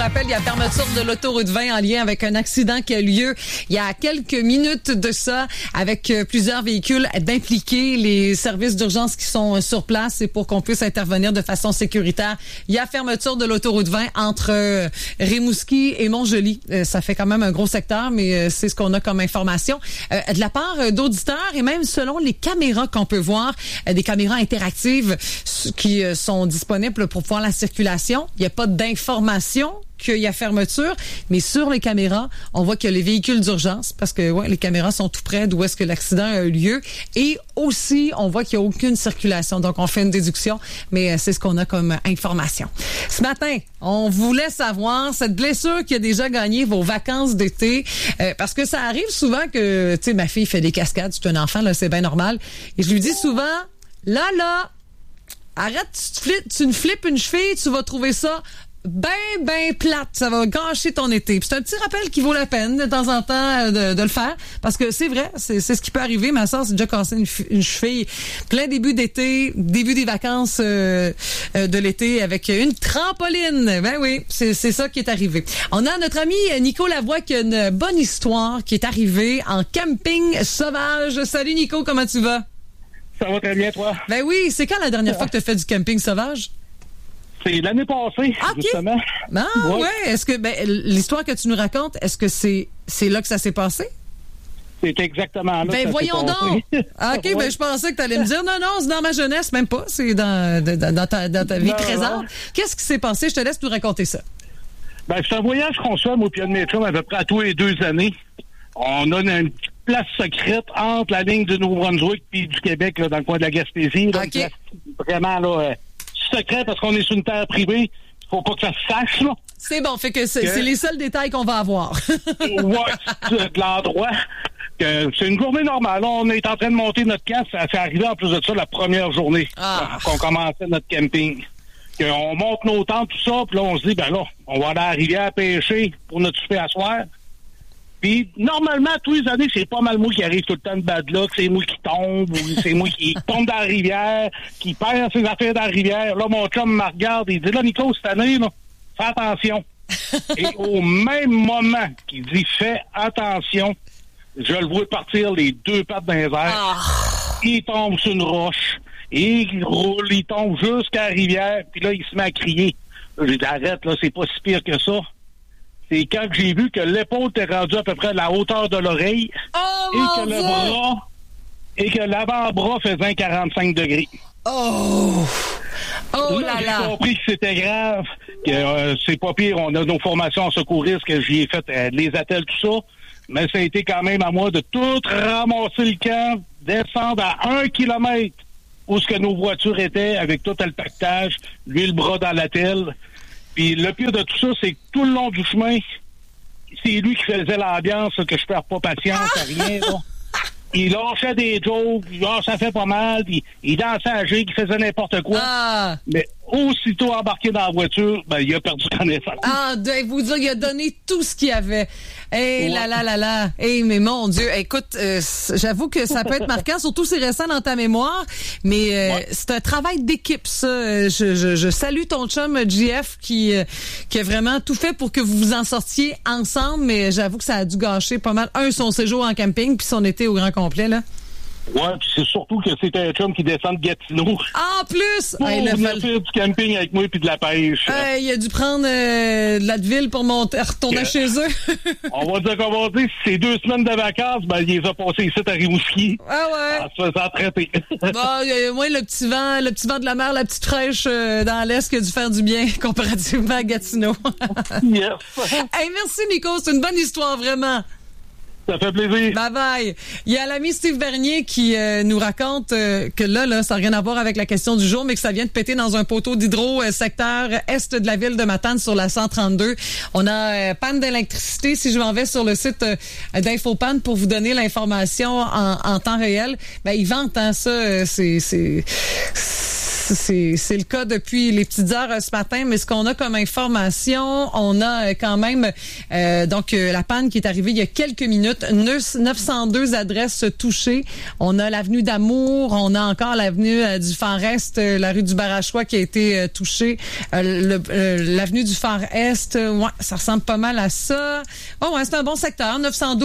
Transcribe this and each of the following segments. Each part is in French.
rappelle, il y a fermeture de l'autoroute 20 en lien avec un accident qui a lieu il y a quelques minutes de ça, avec plusieurs véhicules d'impliquer les services d'urgence qui sont sur place et pour qu'on puisse intervenir de façon sécuritaire. Il y a fermeture de l'autoroute 20 entre Rimouski et Montjoly. Ça fait quand même un gros secteur, mais c'est ce qu'on a comme information. De la part d'auditeurs et même selon les caméras qu'on peut voir, des caméras interactives qui sont disponibles pour voir la circulation. Il n'y a pas d'information qu'il y a fermeture, mais sur les caméras, on voit qu'il y a les véhicules d'urgence parce que les caméras sont tout près d'où est-ce que l'accident a eu lieu. Et aussi, on voit qu'il n'y a aucune circulation. Donc, on fait une déduction, mais c'est ce qu'on a comme information. Ce matin, on voulait savoir cette blessure qui a déjà gagné vos vacances d'été, parce que ça arrive souvent que, tu sais, ma fille fait des cascades, c'est un enfant, là, c'est bien normal. Et je lui dis souvent, là, arrête, tu me flippes une cheville, tu vas trouver ça ben plate, ça va gâcher ton été. Puis c'est un petit rappel qui vaut la peine de temps en temps de le faire, parce que c'est vrai, c'est ce qui peut arriver. Ma soeur s'est déjà cassé une cheville plein début d'été, début des vacances de l'été avec une trampoline. Ben oui, c'est ça qui est arrivé. On a notre ami Nico Lavoie qui a une bonne histoire qui est arrivée en camping sauvage. Salut Nico, comment tu vas? Ça va très bien, toi? Ben oui, c'est quand la dernière fois que tu as fait du camping sauvage? C'est l'année passée, justement. Ah, ouais. Est-ce que, l'histoire que tu nous racontes, est-ce que c'est là que ça s'est passé? C'est exactement là que ça voyons s'est donc! passé. Ah, OK, je pensais que tu allais me dire, non, c'est dans ma jeunesse, même pas. C'est dans ta vie présente. Qu'est-ce qui s'est passé? Je te laisse nous raconter ça. C'est un voyage qu'on se fait, moi, puis un de mes chums, à peu près à tous les 2 années. On a une petite place secrète entre la ligne du Nouveau-Brunswick et du Québec, là, dans le coin de la Gaspésie. Là, OK. Vraiment, là, secret parce qu'on est sur une terre privée. Faut pas que ça se sache, là. C'est bon, fait que c'est les seuls détails qu'on va avoir. De l'endroit. C'est une journée normale. Là, on est en train de monter notre camp. Ça s'est arrivé en plus de ça la première journée qu'on commençait notre camping. On monte nos tentes, tout ça, puis là, on se dit, on va aller à la rivière pêcher pour notre souper à soir. Puis, normalement, tous les années, c'est pas mal moi qui arrive tout le temps de bad luck. C'est moi qui tombe, ou c'est moi qui tombe dans la rivière, qui perd ses affaires dans la rivière. Là, mon chum me regarde et il dit, là, Nico, cette année, là, fais attention. Et au même moment qu'il dit, fais attention, je le vois partir les 2 pattes dans les airs. Il tombe sur une roche. Et il roule, il tombe jusqu'à la rivière. Puis là, il se met à crier. Là, j'ai dit, arrête, là, c'est pas si pire que ça. C'est quand j'ai vu que l'épaule était rendue à peu près à la hauteur de l'oreille et que l'avant-bras faisait un 45 degrés. Oh là là! J'ai compris que c'était grave, que c'est pas pire. On a nos formations en secouristes, que j'y ai fait les attelles, tout ça. Mais ça a été quand même à moi de tout ramasser le camp, descendre à 1 kilomètre où ce que nos voitures étaient avec tout le pactage, lui le bras dans l'attelle. Puis le pire de tout ça, c'est que tout le long du chemin, c'est lui qui faisait l'ambiance, que je perds pas patience à rien, là. Il lâchait des jokes, ça fait pas mal, puis il dansait à gigue, il faisait n'importe quoi. Mais aussitôt embarqué dans la voiture, il a perdu connaissance. Vous dire, il a donné tout ce qu'il avait. Là. Mais mon Dieu, écoute, j'avoue que ça peut être marquant, surtout si c'est récent dans ta mémoire, mais c'est un travail d'équipe, ça. Je salue ton chum JF qui a vraiment tout fait pour que vous vous en sortiez ensemble, mais j'avoue que ça a dû gâcher pas mal. Son séjour en camping, puis son été au grand complet, là. Ouais, puis c'est surtout que c'était un chum qui descend de Gatineau. En plus! Pour venir faire du camping avec moi puis de la pêche. Il a dû prendre de l'Advil pour retourner chez eux. On va dire qu'on va dire, si c'est 2 semaines de vacances, il les a passées ici à Rimouski. En se faisant traiter. Moi, le petit vent de la mer, la petite fraîche dans l'Est qui a dû faire du bien comparativement à Gatineau. Yes. Merci Nico, c'est une bonne histoire, vraiment. Ça fait plaisir. Bye bye. Il y a l'ami Steve Bernier qui nous raconte que là, ça n'a rien à voir avec la question du jour, mais que ça vient de péter dans un poteau d'hydro secteur est de la ville de Matane sur la 132. On a panne d'électricité. Si je m'en vais sur le site d'Infopanne pour vous donner l'information en temps réel, ils vantent ça. C'est le cas depuis les petites heures ce matin, mais ce qu'on a comme information, on a quand même la panne qui est arrivée il y a quelques minutes, 902 adresses touchées. On a l'avenue d'Amour, on a encore l'avenue du Phare-Est, la rue du Barachois qui a été touchée, l'avenue du Phare-Est, ouais, ça ressemble pas mal à ça. Oh ouais, c'est un bon secteur,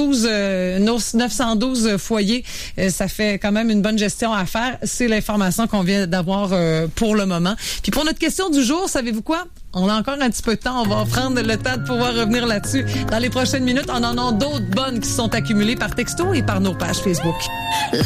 912 foyers, ça fait quand même une bonne gestion à faire. C'est l'information qu'on vient d'avoir pour le moment. Puis pour notre question du jour, savez-vous quoi? On a encore un petit peu de temps. On va prendre le temps de pouvoir revenir là-dessus dans les prochaines minutes. On en a d'autres bonnes qui sont accumulées par texto et par nos pages Facebook.